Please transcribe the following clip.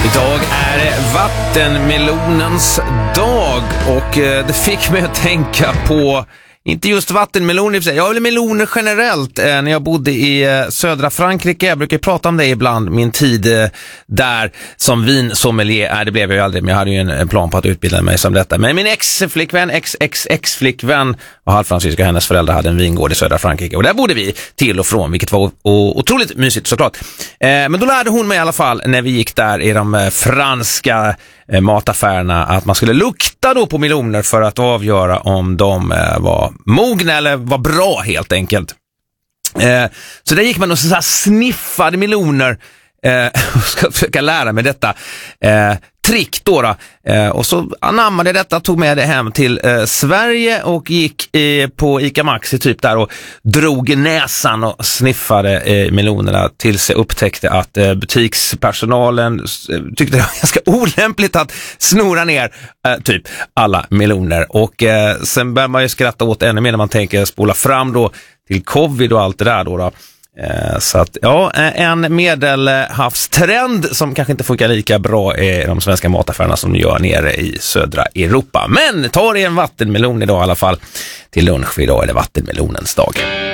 Idag är det vattenmelonens dag och det fick mig att tänka på, inte just vattenmeloner i sig, jag vill meloner generellt. När jag bodde i södra Frankrike, jag brukar prata om det ibland, min tid där som vinsommelier, det blev jag ju aldrig, men jag hade ju en plan på att utbilda mig som detta. Men min ex-flickvän var halvfransysk och hennes föräldrar hade en vingård i södra Frankrike och där bodde vi till och från, vilket var otroligt mysigt såklart. Men då lärde hon mig i alla fall när vi gick där i de franska mataffärerna att man skulle lukta då på meloner för att avgöra om de var mogna eller var bra helt enkelt. Så där gick man och så sniffade meloner och ska försöka lära mig detta trick då. Och så anammade detta, tog med det hem till Sverige och gick på Ica Maxi typ där och drog näsan och sniffade melonerna tills jag upptäckte att butikspersonalen tyckte det var ganska olämpligt att snora ner typ alla meloner. Och sen börjar man ju skratta åt ännu mer när man tänker spola fram då till covid och allt det där då. Så att ja, en medelhavstrend som kanske inte funkar lika bra i de svenska mataffärerna som gör nere i södra Europa. Men tar en vattenmelon idag i alla fall till lunch, för idag är det vattenmelonens dag.